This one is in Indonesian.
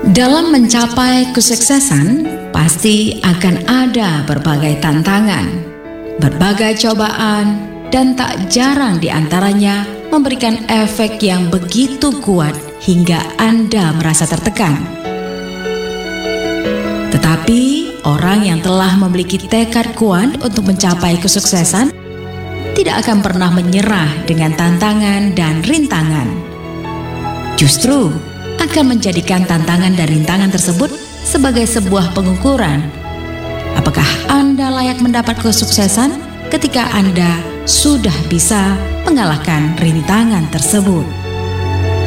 Dalam mencapai kesuksesan, pasti akan ada berbagai tantangan, berbagai cobaan, dan tak jarang di antaranya memberikan efek yang begitu kuat hingga Anda merasa tertekan. Tetapi, orang yang telah memiliki tekad kuat untuk mencapai kesuksesan tidak akan pernah menyerah dengan tantangan dan rintangan. Justru akan menjadikan tantangan dan rintangan tersebut sebagai sebuah pengukuran. Apakah Anda layak mendapat kesuksesan ketika Anda sudah bisa mengalahkan rintangan tersebut?